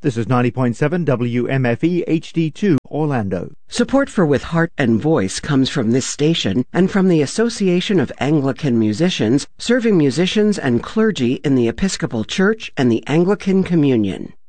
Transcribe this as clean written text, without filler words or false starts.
This is 90.7 WMFE HD2 Orlando. Support for With Heart and Voice comes from this station and from the Association of Anglican Musicians, serving musicians and clergy in the Episcopal Church and the Anglican Communion.